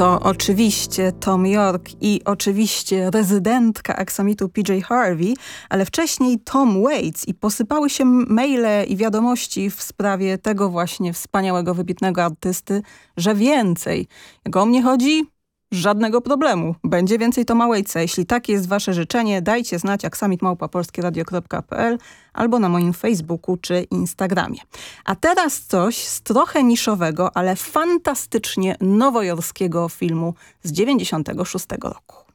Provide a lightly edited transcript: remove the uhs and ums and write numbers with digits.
To oczywiście Tom York i oczywiście rezydentka Aksamitu PJ Harvey, ale wcześniej Tom Waits i posypały się maile i wiadomości w sprawie tego właśnie wspaniałego, wybitnego artysty, że więcej. Jak o mnie chodzi, żadnego problemu. Będzie więcej Toma Waitsa. Jeśli takie jest wasze życzenie, dajcie znać aksamitmałpa.polskieradio.pl albo na moim Facebooku czy Instagramie. A teraz coś z trochę niszowego, ale fantastycznie nowojorskiego filmu z 96 roku.